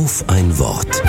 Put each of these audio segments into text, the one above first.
Auf ein Wort.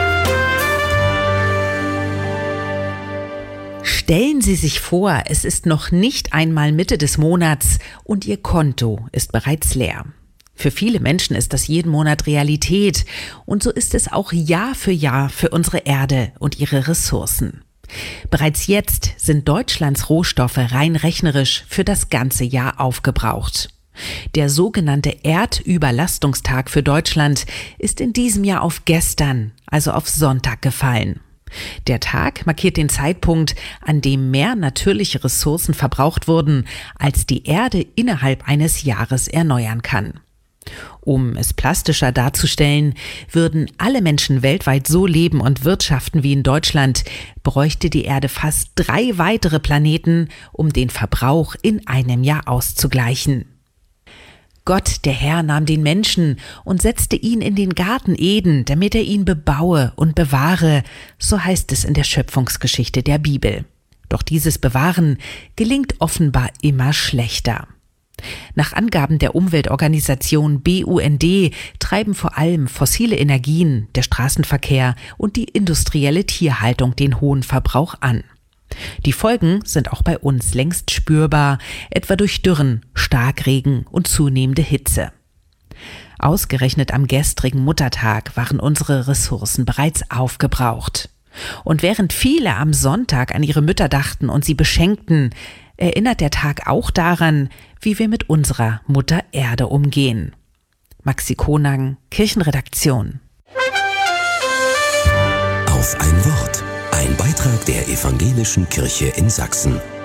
Stellen Sie sich vor, es ist noch nicht einmal Mitte des Monats und Ihr Konto ist bereits leer. Für viele Menschen ist das jeden Monat Realität und so ist es auch Jahr für unsere Erde und ihre Ressourcen. Bereits jetzt sind Deutschlands Rohstoffe rein rechnerisch für das ganze Jahr aufgebraucht. Der sogenannte Erdüberlastungstag für Deutschland ist in diesem Jahr auf gestern, also auf Sonntag gefallen. Der Tag markiert den Zeitpunkt, an dem mehr natürliche Ressourcen verbraucht wurden, als die Erde innerhalb eines Jahres erneuern kann. Um es plastischer darzustellen, würden alle Menschen weltweit so leben und wirtschaften wie in Deutschland, bräuchte die Erde fast 3 weitere Planeten, um den Verbrauch in einem Jahr auszugleichen. Gott, der Herr, nahm den Menschen und setzte ihn in den Garten Eden, damit er ihn bebaue und bewahre, so heißt es in der Schöpfungsgeschichte der Bibel. Doch dieses Bewahren gelingt offenbar immer schlechter. Nach Angaben der Umweltorganisation BUND treiben vor allem fossile Energien, der Straßenverkehr und die industrielle Tierhaltung den hohen Verbrauch an. Die Folgen sind auch bei uns längst spürbar, etwa durch Dürren, Starkregen und zunehmende Hitze. Ausgerechnet am gestrigen Muttertag waren unsere Ressourcen bereits aufgebraucht. Und während viele am Sonntag an ihre Mütter dachten und sie beschenkten, erinnert der Tag auch daran, wie wir mit unserer Mutter Erde umgehen. Maxi Konang, Kirchenredaktion. Auf ein Wort. Ein Beitrag der Evangelischen Kirche in Sachsen.